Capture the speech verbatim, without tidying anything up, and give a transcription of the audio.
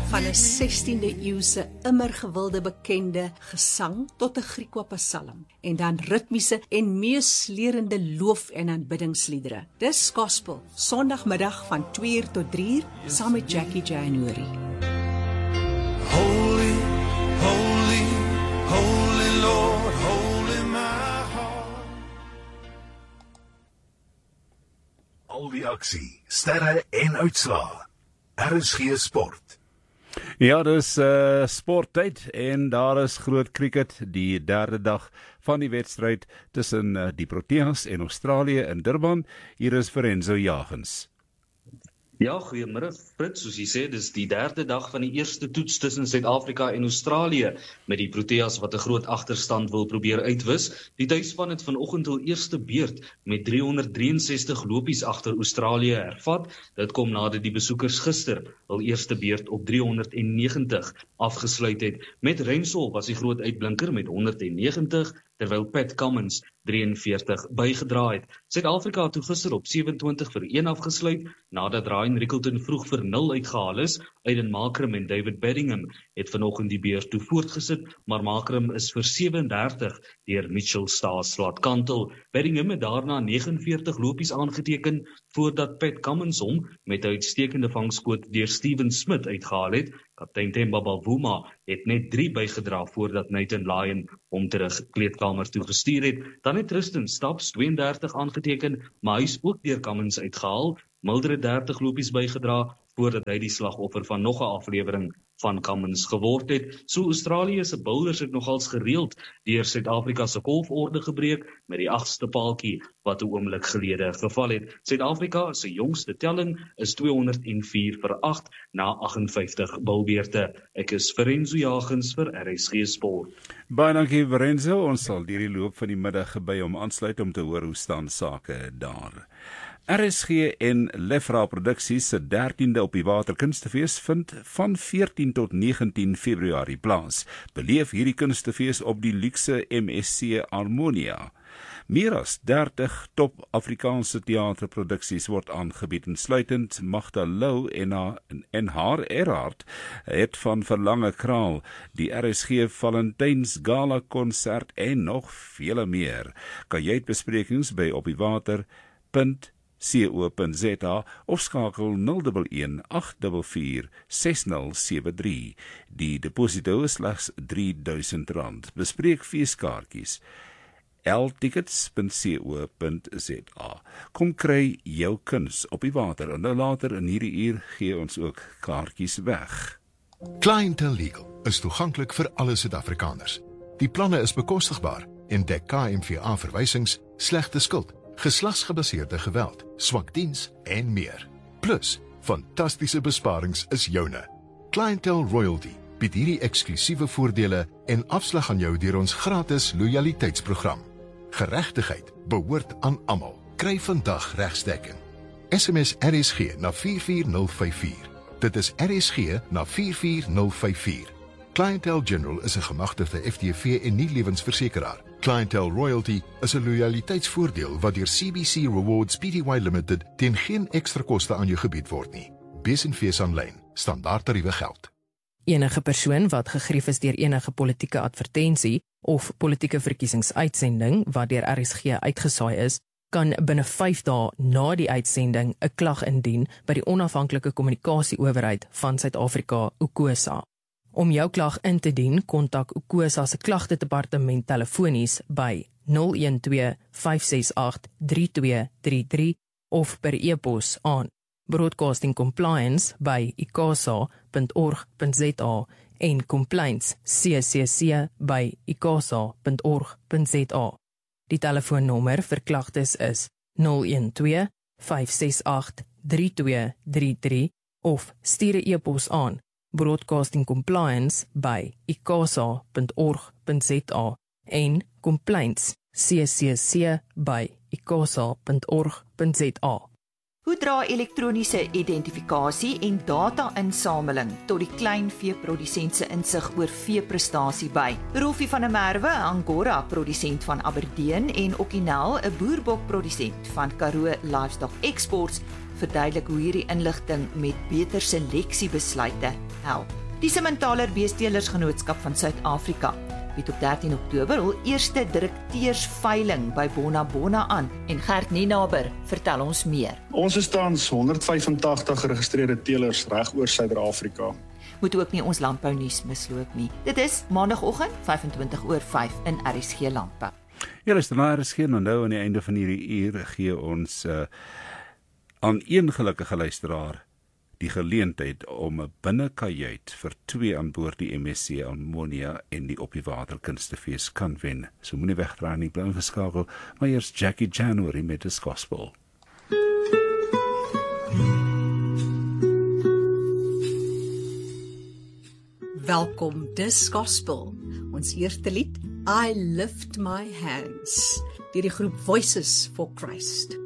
Van 'n sestiende eeuse immer gewilde bekende gesang tot 'n Griekwa psalm en dan ritmiese en meeslerende loof- en aanbiddingsliedere. Dis gospel, Sondagmiddag van twee uur tot drie uur, saam met Jackie January. Holy, holy, holy Lord, holy my heart. Al die aksie, sterre en uitslae. R S G Sport. Ja, dis uh, sporttyd en daar is groot cricket, die derde dag van die wedstryd tussen uh, die Proteas en Australië in Durban. Hier is Verenzo Jagens. Ja, goeiemôre Fritz, soos jy sê, dis die derde dag van die eerste toets tussen Suid-Afrika en Australië, met die Proteas wat 'n groot agterstand wil probeer uitwis. Die tuisspan het vanoggend hul eerste beurt met driehonderddrieënsestig lopies agter Australië hervat. Dit kom nadat die besoekers gister hul eerste beurt op driehonderdnegentig afgesluit het. Met Renshaw was die groot uitblinker met honderdnegentig, terwyl Pat Cummins drieënveertig bygedra het. Suid-Afrika het toe gister op sewe-en-twintig vir een afgesluit, nadat Ryan Rickelton vroeg vir nul uitgehaal is. Aiden Markram en David Bedingham het vanoggend die beurt toe voortgesit, maar Markram is vir sewe-en-dertig deur Mitchell Starc laat kantel. Bedingham het daarna negenenveertig lopies aangeteken, voordat Pat Cummins hom met 'n uitstekende vangskoot deur Steven Smith uitgehaal het. Kaptein Themba Bavuma het net drie bygedra voordat Nathan Lyon hom terug kleedkamer toe gestuur het. Dan het Tristan Stubbs tweeëndertig aangeteken, maar hy is ook deur Cummins uitgehaal. Mulder het dertig lopies bygedra voordat hy die slagoffer van nog 'n aflewering van Cummins geword het. So Australië se boulders het nogals gereeld deur Suid-Afrika se golforde gebreek met die agste paaltjie wat 'n oomblik gelede geval het. Suid-Afrika se jongste telling is tweehonderdvier vir agt na agt en vyftig bilbeerte. Ek is Verenzo Jagens vir R S G Sport. Baie dankie Verenzo, ons sal deur die loop van die middag by hom aansluit om te hoor hoe staan sake daar. R S G en Lefra Produksies se dertiende op die Water Kunstefees vind van veertien tot negentien Februarie plaas. Beleef hierdie kunstefees op die luukse M S C Harmonia. Meer as dertig top Afrikaanse teaterproduksies word aangebied, insluitend Magda Lou en, en haar Erhard het van Verlange Kraal, die R S G Valentyns Gala konsert en nog vele meer. Kajuitbesprekings by opdiewater punt co punt za of skakel nul een een agt vier vier ses nul sewe drie. Die deposito is slegs drie duisend rand. Bespreek feeskaartjies. l tickets punt co punt za. Kom kry jou kuns op die water. En nou later in hierdie uur gee ons ook kaartjies weg. Clientele Legal is toeganklik vir alle Suid-Afrikaners. Die planne is bekostigbaar en dek K M V A verwysings, slegte skuld, geslagsgebaseerde geweld, swak diens en meer. Plus, fantastiese besparings is joune. Clientele Royalty bied hierdie eksklusiewe voordele en afslag aan jou deur ons gratis loyaliteitsprogram. Geregtigheid behoort aan almal. Kry vandag regstekking. S M S R S G na vier vier nul vyf vier. Dit is R S G na vier vier nul vyf vier. Clientele General is 'n gemagtigde F T V en nie lewensversekeraar. Clientele Royalty is 'n loyaliteitsvoordeel wat deur C B C Rewards Pty Limited teen geen ekstra koste aan jou gebied word nie. Bees en fees aanlyn. Standaard tariewe geld. Enige persoon wat gegrief is deur enige politieke advertensie of politieke verkiesingsuitsending wat deur R S G uitgesaai is, kan binne vyf dae na die uitsending 'n klag indien by die onafhanklike kommunikasieowerheid van Suid-Afrika, UKOSA. Om jou klag in te dien, kontak UKOSA se klagtedepartement telefonies by nul een twee vyf ses agt drie twee drie drie of per e-pos aan Broadcasting Compliance by i k s a punt org punt za en Complaints C C C by i k s a punt org punt za. Die telefoonnommer vir klagtes is nul een twee vyf ses agt drie twee drie drie of stuur 'n e-pos aan Broadcasting Compliance by i k s a punt org punt za en Complaints C C C by i k s a punt org punt za. Hoe dra elektroniese identifikasie en data-insameling tot die kleinveeprodusent se insig oor veeprestasie by? Rolfie van der Merwe, Angora produsent van Aberdeen en Okinel, 'n boerbokprodusent van Karoo Livestock Exports, verduidelik hoe hierdie inligting met beter seleksiebesluite help. Die Simmentaler Beesteelersgenootskap van Suid-Afrika bied op dertien Oktober hul eerste direkteursveiling by Bona Bona aan en Gert Nienaber vertel ons meer. Ons is tans honderd vyf en tagtig geregistreerde teelers reg oor Suider-Afrika. Moet ook nie ons landbounuus misloop nie. Dit is maandagooggend vyf en twintig oor vyf in R S G Landbou. Ja, luister na R S G, en nou aan die einde van hierdie uur gee ons uh, aan een gelukkige luisteraar die geleentheid om 'n binnekajuit vir twee aan boord die M S C Ammonia en die Op die Water Kunstefees kan wen. So moenie wegdraai nie, bly ingeskakel, maar eers Jackie January met Dis Gospel. Welkom, Dis Gospel. Ons eerste lied, I Lift My Hands, deur die groep Voices for Christ.